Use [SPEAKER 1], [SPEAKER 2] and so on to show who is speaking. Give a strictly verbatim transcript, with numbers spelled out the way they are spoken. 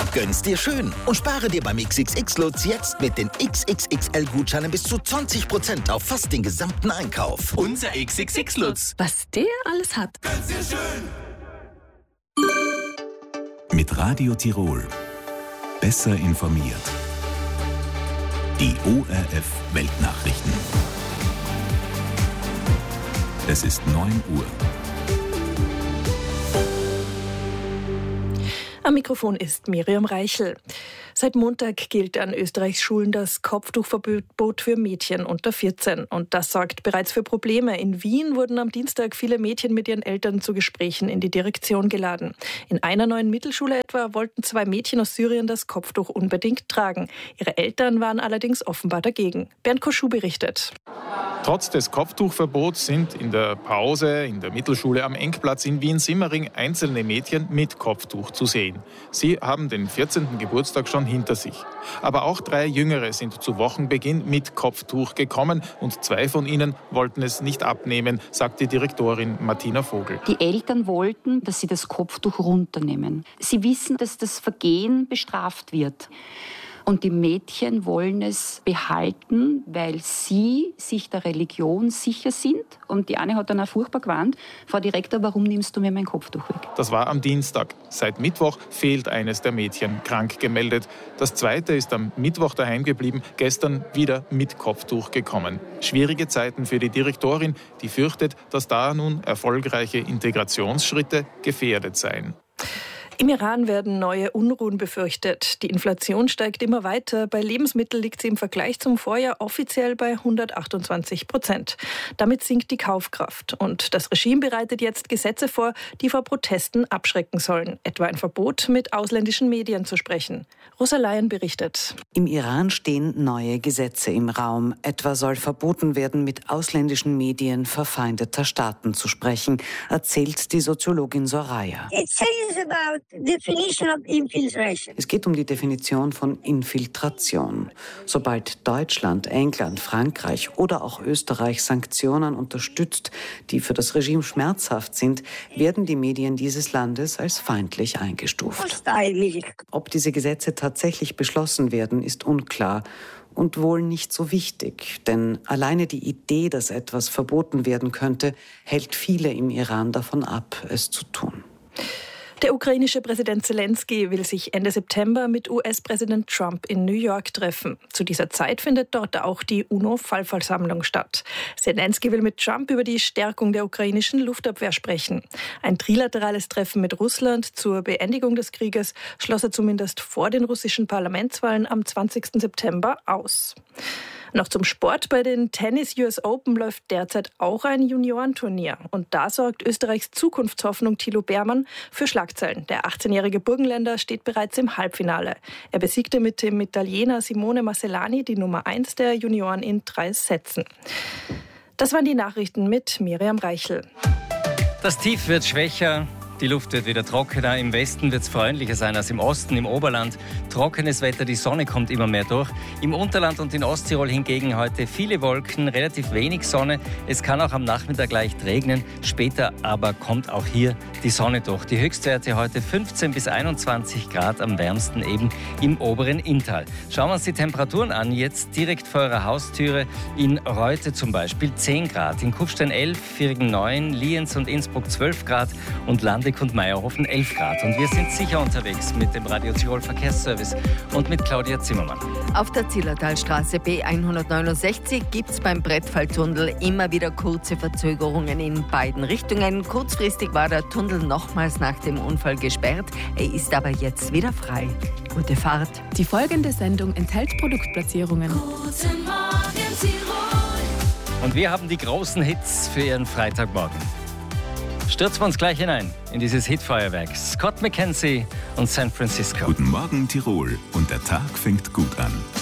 [SPEAKER 1] Gönn's dir schön und spare dir beim X X X-Lutz jetzt mit den X X X L-Gutscheinen bis zu zwanzig Prozent auf fast den gesamten Einkauf.
[SPEAKER 2] Unser X X X-Lutz.
[SPEAKER 3] Was der alles hat.
[SPEAKER 2] Gönn's dir schön.
[SPEAKER 4] Mit Radio Tirol. Besser informiert. Die O R F Weltnachrichten. Es ist neun Uhr.
[SPEAKER 3] Am Mikrofon ist Miriam Reichel. Seit Montag gilt an Österreichs Schulen das Kopftuchverbot für Mädchen unter vierzehn. Und das sorgt bereits für Probleme. In Wien wurden am Dienstag viele Mädchen mit ihren Eltern zu Gesprächen in die Direktion geladen. In einer neuen Mittelschule etwa wollten zwei Mädchen aus Syrien das Kopftuch unbedingt tragen. Ihre Eltern waren allerdings offenbar dagegen. Bernd Koschuh berichtet.
[SPEAKER 5] Trotz des Kopftuchverbots sind in der Pause in der Mittelschule am Engplatz in Wien-Simmering einzelne Mädchen mit Kopftuch zu sehen. Sie haben den vierzehnten Geburtstag schon hinter sich. Aber auch drei Jüngere sind zu Wochenbeginn mit Kopftuch gekommen und zwei von ihnen wollten es nicht abnehmen, sagt die Direktorin Martina Vogel.
[SPEAKER 6] Die Eltern wollten, dass sie das Kopftuch runternehmen. Sie wissen, dass das Vergehen bestraft wird. Und die Mädchen wollen es behalten, weil sie sich der Religion sicher sind. Und die eine hat dann auch furchtbar gewarnt: Frau Direktor, warum nimmst du mir mein Kopftuch weg?
[SPEAKER 5] Das war am Dienstag. Seit Mittwoch fehlt eines der Mädchen, krank gemeldet. Das zweite ist am Mittwoch daheim geblieben, gestern wieder mit Kopftuch gekommen. Schwierige Zeiten für die Direktorin, die fürchtet, dass da nun erfolgreiche Integrationsschritte gefährdet seien.
[SPEAKER 3] Im Iran werden neue Unruhen befürchtet. Die Inflation steigt immer weiter. Bei Lebensmitteln liegt sie im Vergleich zum Vorjahr offiziell bei hundertachtundzwanzig Prozent. Damit sinkt die Kaufkraft. Und das Regime bereitet jetzt Gesetze vor, die vor Protesten abschrecken sollen. Etwa ein Verbot, mit ausländischen Medien zu sprechen. Rosa Leyen berichtet.
[SPEAKER 7] Im Iran stehen neue Gesetze im Raum. Etwa soll verboten werden, mit ausländischen Medien verfeindeter Staaten zu sprechen, erzählt die Soziologin Soraya. Es geht um die Definition von Infiltration. Sobald Deutschland, England, Frankreich oder auch Österreich Sanktionen unterstützt, die für das Regime schmerzhaft sind, werden die Medien dieses Landes als feindlich eingestuft. Ob diese Gesetze tatsächlich beschlossen werden, ist unklar. Und wohl nicht so wichtig, denn alleine die Idee, dass etwas verboten werden könnte, hält viele im Iran davon ab, es zu tun.
[SPEAKER 3] Der ukrainische Präsident Zelensky will sich Ende September mit U S-Präsident Trump in New York treffen. Zu dieser Zeit findet dort auch die UNO-Vollversammlung statt. Zelensky will mit Trump über die Stärkung der ukrainischen Luftabwehr sprechen. Ein trilaterales Treffen mit Russland zur Beendigung des Krieges schloss er zumindest vor den russischen Parlamentswahlen am zwanzigsten September aus. Noch zum Sport. Bei den Tennis-U S Open läuft derzeit auch ein Juniorenturnier. Und da sorgt Österreichs Zukunftshoffnung Thilo Beermann für Schlagzeilen. Der achtzehnjährige Burgenländer steht bereits im Halbfinale. Er besiegte mit dem Italiener Simone Marcellani die Nummer eins der Junioren in drei Sätzen. Das waren die Nachrichten mit Miriam Reichel.
[SPEAKER 8] Das Tief wird schwächer. Die Luft wird wieder trockener. Im Westen wird es freundlicher sein als im Osten. Im Oberland trockenes Wetter, die Sonne kommt immer mehr durch. Im Unterland und in Osttirol hingegen heute viele Wolken, relativ wenig Sonne. Es kann auch am Nachmittag leicht regnen. Später aber kommt auch hier die Sonne durch. Die Höchstwerte heute fünfzehn bis einundzwanzig Grad, am wärmsten eben im oberen Inntal. Schauen wir uns die Temperaturen an. Jetzt direkt vor eurer Haustüre in Reute zum Beispiel zehn Grad. In Kufstein elf, Viergen neun, Lienz und Innsbruck zwölf Grad und Lande und Meierhofen elf Grad. Und wir sind sicher unterwegs mit dem Radio Tirol Verkehrsservice und mit Claudia Zimmermann.
[SPEAKER 9] Auf der Zillertalstraße B hundertneunundsechzig gibt es beim Brettfalltunnel immer wieder kurze Verzögerungen in beiden Richtungen. Kurzfristig war der Tunnel nochmals nach dem Unfall gesperrt. Er ist aber jetzt wieder frei. Gute Fahrt.
[SPEAKER 10] Die folgende Sendung enthält Produktplatzierungen.
[SPEAKER 2] Guten Morgen, Tirol.
[SPEAKER 8] Und wir haben die großen Hits für Ihren Freitagmorgen. Stürzen wir uns gleich hinein in dieses Hitfeuerwerk. Scott McKenzie und San Francisco.
[SPEAKER 4] Guten Morgen Tirol und der Tag fängt gut an.